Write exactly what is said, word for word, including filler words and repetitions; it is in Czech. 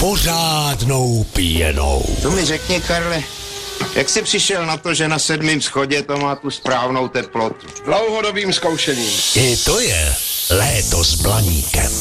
pořádnou píjenou. To mi řekni, Karle, jak jsi přišel na to, že na sedmém schodě to má tu správnou teplotu? Dlouhodobým zkoušením. I to je léto s Blaníkem.